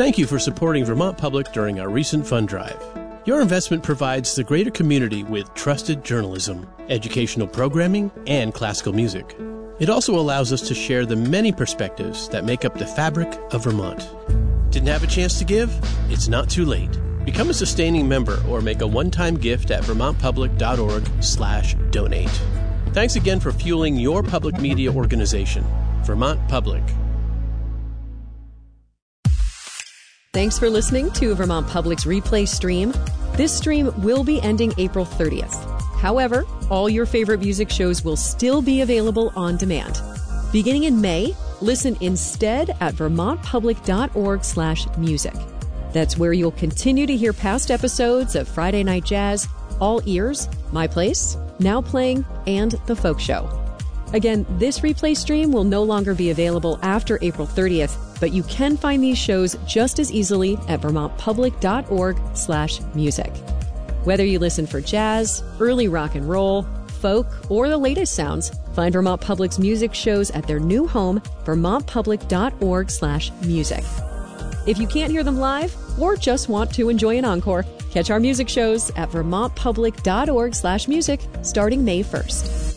Thank you for supporting Vermont Public during our recent fund drive. Your investment provides the greater community with trusted journalism, educational programming, and classical music. It also allows us to share the many perspectives that make up the fabric of Vermont. Didn't have a chance to give? It's not too late. Become a sustaining member or make a one-time gift at vermontpublic.org/donate. Thanks again for fueling your public media organization, Vermont Public. Thanks for listening to Vermont Public's replay stream. This stream will be ending April 30th. However, all your favorite music shows will still be available on demand. Beginning in May, listen instead at vermontpublic.org/music. That's where you'll continue to hear past episodes of Friday Night Jazz, All Ears, My Place, Now Playing, and The Folk Show. Again, this replay stream will no longer be available after April 30th, but you can find these shows just as easily at vermontpublic.org/music. Whether you listen for jazz, early rock and roll, folk, or the latest sounds, find Vermont Public's music shows at their new home, vermontpublic.org/music. If you can't hear them live or just want to enjoy an encore, catch our music shows at vermontpublic.org/music starting May 1st.